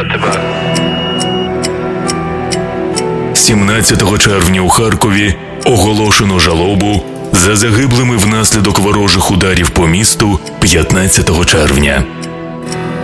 тебе. 17 червня у Харкові оголошено жалобу за загиблими внаслідок ворожих ударів по місту 15 червня.